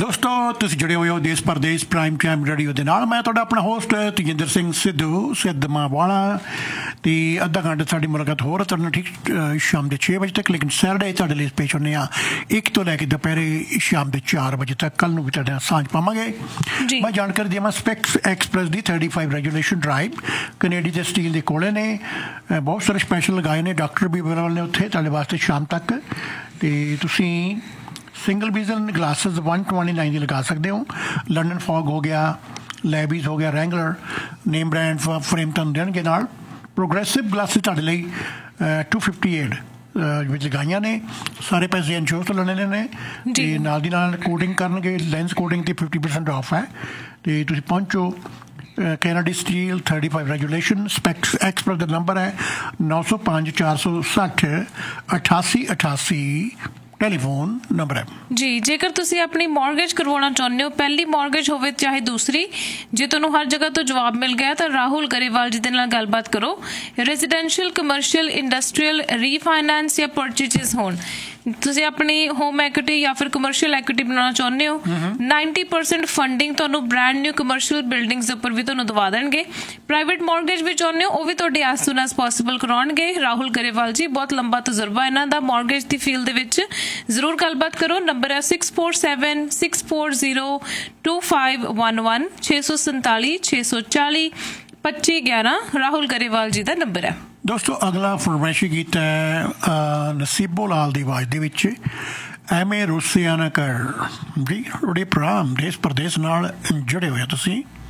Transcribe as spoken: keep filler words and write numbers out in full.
ਦੋਸਤੋ ਤੁਸੀਂ ਜੁੜੇ ਹੋਏ ਹੋ ਦੇਸ਼ ਪਰਦੇਸ ਪ੍ਰਾਈਮ ਟਾਈਮ ਰੇਡੀਓ ਦੇ ਨਾਲ। ਮੈਂ ਤੁਹਾਡਾ ਆਪਣਾ ਹੋਸਟ ਤੇਜਿੰਦਰ ਸਿੰਘ ਸਿੱਧੂ ਸਿੱਧਮਾ ਵਾਲਾ ਅਤੇ ਅੱਧਾ ਘੰਟਾ ਸਾਡੀ ਮੁਲਾਕਾਤ ਹੋਰ ਤੁਹਾਡੇ ਨਾਲ ਠੀਕ ਸ਼ਾਮ ਦੇ ਛੇ ਵਜੇ ਤੱਕ, ਲੇਕਿਨ ਸੈਟਰਡੇ ਤੁਹਾਡੇ ਲਈ ਪੇਸ਼ ਹੁੰਦੇ ਹਾਂ ਇੱਕ ਤੋਂ ਲੈ ਕੇ ਦੁਪਹਿਰੇ ਸ਼ਾਮ ਦੇ ਚਾਰ ਵਜੇ ਤੱਕ। ਕੱਲ੍ਹ ਨੂੰ ਵੀ ਤੁਹਾਡੇ ਨਾਲ ਸਾਂਝ ਪਾਵਾਂਗੇ। ਮੈਂ ਜਾਣਕਾਰੀ ਦੇਵਾਂ ਸਪੈਕਸ ਐਕਸਪ੍ਰੈਸ ਦੀ thirty five regulation drive Kennedy ਦੇ ਸਟੀਲ ਦੇ ਕੋਲੇ ਨੇ। ਬਹੁਤ ਸਾਰੇ ਸਪੈਸ਼ਲ ਲਗਾਏ ਨੇ, ਡਾਕਟਰ ਵੀ ਅਵੇਲੇਬਲ ਨੇ ਉੱਥੇ ਤੁਹਾਡੇ ਵਾਸਤੇ ਸ਼ਾਮ ਤੱਕ। ਅਤੇ ਤੁਸੀਂ single vision glasses one twenty nine ਦੀ ਲਗਾ ਸਕਦੇ ਹੋ। ਲੰਡਨ ਫੌਗ ਹੋ ਗਿਆ, ਲੈਬੀਜ਼ ਹੋ ਗਿਆ, ਰੈਂਗਲਰ ਨੇਮ ਬ੍ਰਾਂਡ ਫਰੇਮ ਤੁਹਾਨੂੰ ਦੇਣਗੇ ਨਾਲ। ਪ੍ਰੋਗਰੈਸਿਵ ਗਲਾਸਿਸ ਤੁਹਾਡੇ ਲਈ ਟੂ ਫਿਫਟੀ ਏਟ ਵਿੱਚ ਲਗਾਈਆਂ ਨੇ। ਸਾਰੇ ਪੈਸੇ ਇੰਸ਼ੋਰ ਤੋਂ ਲੈਣੇ ਨੇ ਅਤੇ ਨਾਲ ਦੀ ਨਾਲ ਕੋਡਿੰਗ ਕਰਨਗੇ, ਲੈਂਸ ਕੋਡਿੰਗ 'ਤੇ ਫਿਫਟੀ ਪਰਸੈਂਟ ਆਫ ਹੈ। ਅਤੇ ਤੁਸੀਂ ਪਹੁੰਚੋ Kennedy steel thirty five regulation. Specs express ਦਾ ਨੰਬਰ ਹੈ ਨੌ ਸੌ ਪੰਜ ਚਾਰ ਸੌ ਸੱਠ ਅਠਾਸੀ ਅਠਾਸੀ ਟੈਲੀਫੋਨ ਨੰਬਰ ਹੈ ਜੀ। ਜੇਕਰ ਤੁਸੀਂ ਆਪਣੀ ਮੌਰਗੇਜ ਕਰਵਾਉਣਾ ਚਾਹੁੰਦੇ ਹੋ, ਪਹਿਲੀ ਮੌਰਗੇਜ ਹੋਵੇ ਚਾਹੇ ਦੂਸਰੀ, ਜੇ ਤੁਹਾਨੂੰ ਹਰ ਜਗ੍ਹਾ ਤੋਂ ਜਵਾਬ ਮਿਲ ਗਿਆ ਤਾਂ ਰਾਹੁਲ ਗਰੇਵਾਲ ਜੀ ਦੇ ਨਾਲ ਗੱਲਬਾਤ ਕਰੋ। ਰੈਜ਼ੀਡੈਂਸ਼ੀਅਲ, ਕਮਰਸ਼ੀਅਲ, ਇੰਡਸਟਰੀਅਲ, ਰੀਫਾਈਨੈਂਸ ਜਾਂ ਪਰਚੇਜਿਸ ਹੋਣ, ਤੁਸੀਂ ਆਪਣੀ ਹੋਮ ਐਕੁਇਟੀ ਜਾਂ ਫਿਰ ਕਮਰਸ਼ੀਅਲ ਐਕੁਇਟੀ ਬਣਾਉਣਾ ਚਾਹੁੰਦੇ ਹੋ, ਨਾਈਨਟੀ ਪਰਸੈਂਟ ਫੰਡਿੰਗ ਤੁਹਾਨੂੰ ਬ੍ਰੈਂਡ ਨਿਊ ਕਮਰਸ਼ੀਅਲ ਬਿਲਡਿੰਗਸ ਦੇ ਉੱਪਰ ਵੀ ਤੁਹਾਨੂੰ ਦਵਾ ਦੇਣਗੇ। ਪ੍ਰਾਈਵੇਟ ਮੌਰਗੇਜ ਵੀ ਚਾਹੁੰਦੇ ਹੋ, ਉਹ ਵੀ ਤੁਹਾਡੇ as ਸੂਨ as possible ਕਰਾਉਣਗੇ Rahul Grewal ਜੀ। ਬਹੁਤ ਲੰਬਾ ਤਜਰਬਾ ਇਹਨਾਂ ਦਾ ਮੌਰਗੇਜ ਦੀ ਫੀਲਡ ਦੇ ਵਿੱਚ। ਜ਼ਰੂਰ ਗੱਲਬਾਤ ਕਰੋ। ਨੰਬਰ ਹੈ six four seven six four zero two five one one ਛੇ ਸੌ ਸੰਤਾਲੀ ਛੇ ਸੌ ਚਾਲੀ ਪੱਚੀ ਗਿਆਰਾਂ ਰਾਹੁਲ ਗਰੇਵਾਲ ਜੀ ਦਾ ਨੰਬਰ ਹੈ। ਦੋਸਤੋ ਅਗਲਾ ਫਰਮਾਇਸ਼ੀ ਗੀਤ ਹੈ ਨਸੀਬੋ ਲਾਲ ਦੀ ਆਵਾਜ਼ ਦੇ ਵਿੱਚ ਐਵੇਂ ਰੁੱਸਿਆ ਨਾ ਕਰ ਜੀ। ਤੁਹਾਡੇ ਭਰਾ ਦੇਸ਼ ਪਰਦੇਸ ਨਾਲ ਜੁੜੇ ਹੋਏ ਤੁਸੀਂ।